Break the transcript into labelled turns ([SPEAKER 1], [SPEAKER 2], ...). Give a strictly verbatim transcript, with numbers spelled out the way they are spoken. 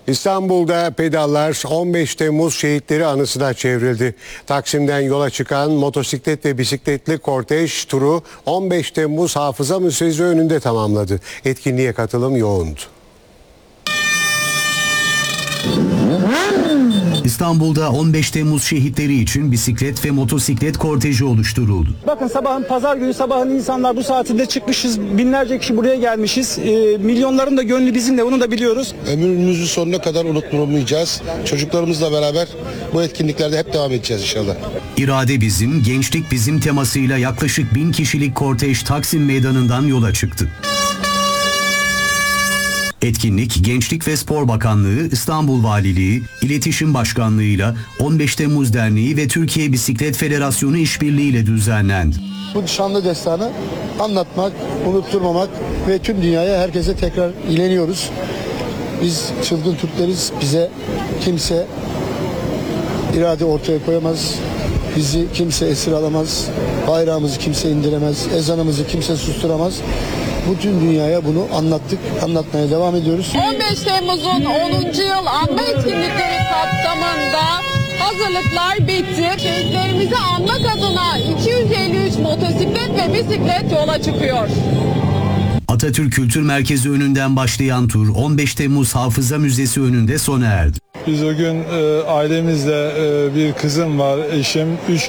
[SPEAKER 1] İstanbul'da pedallar on beş Temmuz şehitleri anısına çevrildi. Taksim'den yola çıkan motosiklet ve bisikletli kortej turu on beş Temmuz Hafıza Müzesi önünde tamamladı. Etkinliğe katılım yoğundu.
[SPEAKER 2] İstanbul'da on beş Temmuz şehitleri için bisiklet ve motosiklet korteji oluşturuldu.
[SPEAKER 3] Bakın sabahın pazar günü sabahın insanlar bu saatinde çıkmışız. Binlerce kişi buraya gelmişiz. E, milyonların da gönlü bizimle, bunu da biliyoruz.
[SPEAKER 4] Ömrümüzün sonuna kadar unutmayacağız. Çocuklarımızla beraber bu etkinliklerde hep devam edeceğiz inşallah.
[SPEAKER 2] İrade bizim, gençlik bizim temasıyla yaklaşık bin kişilik kortej Taksim Meydanı'ndan yola çıktı. Etkinlik Gençlik ve Spor Bakanlığı, İstanbul Valiliği, İletişim Başkanlığı'yla on beş Temmuz Derneği ve Türkiye Bisiklet Federasyonu işbirliğiyle düzenlendi.
[SPEAKER 4] Bu şanlı destanı anlatmak, unutturmamak ve tüm dünyaya, herkese tekrar ileniyoruz. Biz çılgın Türkleriz. Bize kimse irade ortaya koyamaz. Bizi kimse esir alamaz. Bayrağımızı kimse indiremez. Ezanımızı kimse susturamaz. Bütün dünyaya bunu anlattık, anlatmaya devam ediyoruz.
[SPEAKER 5] on beş Temmuz'un onuncu yıl anma etkinlikleri kapsamında hazırlıklar bitti. Şehitlerimizi anmak adına iki yüz elli üç motosiklet ve bisiklet yola çıkıyor.
[SPEAKER 2] Atatürk Kültür Merkezi önünden başlayan tur on beş Temmuz Hafıza Müzesi önünde sona erdi.
[SPEAKER 6] Biz o gün e, ailemizle e, bir kızım var, eşim, üç